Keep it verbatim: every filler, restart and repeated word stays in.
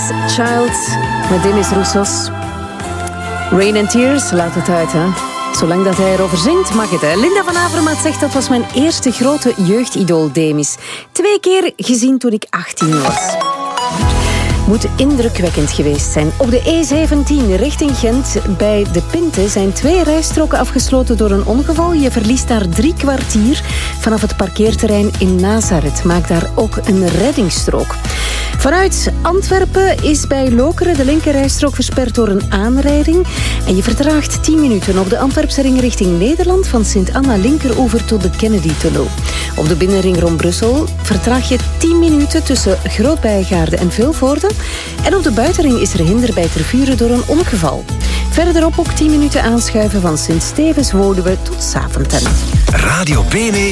Child met Demis Roussos. Rain and Tears, laat het uit, hè. Zolang dat hij erover zingt, mag het, hè. Linda van Avermaat zegt, dat was mijn eerste grote jeugdidool, Demis. Twee keer gezien toen ik achttien was. Moet indrukwekkend geweest zijn. Op de E zeventien richting Gent bij De Pinte zijn twee rijstroken afgesloten door een ongeval. Je verliest daar drie kwartier vanaf het parkeerterrein in Nazareth. Maak daar ook een reddingsstrook. Vanuit Antwerpen is bij Lokeren de linkerrijstrook versperd door een aanrijding. En je vertraagt tien minuten op de Antwerpse ring richting Nederland van Sint-Anna linkeroever tot de Kennedy-tunnel. Op de binnenring rond Brussel vertraag je tien minuten tussen Groot-Bijgaarde en Vilvoorde. En op de buitenring is er hinder bij Tervuren door een ongeval. Verderop ook tien minuten aanschuiven van Sint-Stevens-Woluwe tot Zaventem. Radio Bene